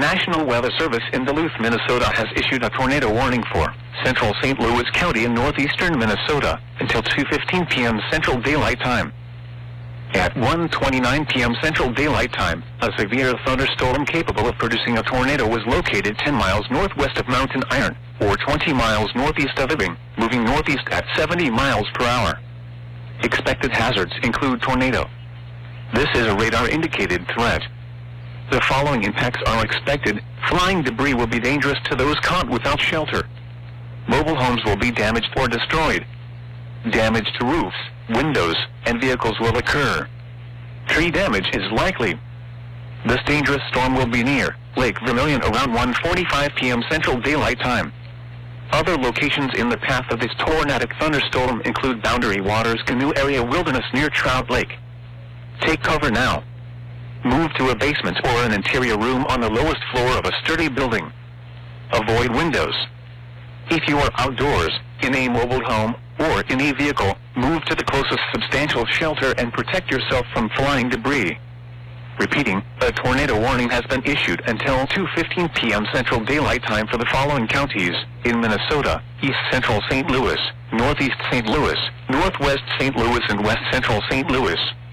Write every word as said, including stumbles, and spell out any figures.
National Weather Service in Duluth, Minnesota has issued a tornado warning for central Saint Louis County in northeastern Minnesota until two fifteen p m Central Daylight Time. At one twenty-nine p m Central Daylight Time, a severe thunderstorm capable of producing a tornado was located ten miles northwest of Mountain Iron, or twenty miles northeast of Hibbing, moving northeast at seventy miles per hour. Expected hazards include tornado. This is a radar-indicated threat. The following impacts are expected. Flying debris will be dangerous to those caught without shelter. Mobile homes will be damaged or destroyed. Damage to roofs, windows, and vehicles will occur. Tree damage is likely. This dangerous storm will be near Lake Vermilion around one forty-five p m Central Daylight Time. Other locations in the path of this tornadic thunderstorm include Boundary Waters Canoe Area Wilderness near Trout Lake. Take cover now. Move to a basement or an interior room on the lowest floor of a sturdy building. Avoid windows. If you are outdoors, in a mobile home, or in a vehicle, move to the closest substantial shelter and protect yourself from flying debris. Repeating, a tornado warning has been issued until two fifteen p m Central Daylight Time for the following counties in Minnesota: East Central Saint Louis, Northeast Saint Louis, Northwest Saint Louis, and West Central Saint Louis.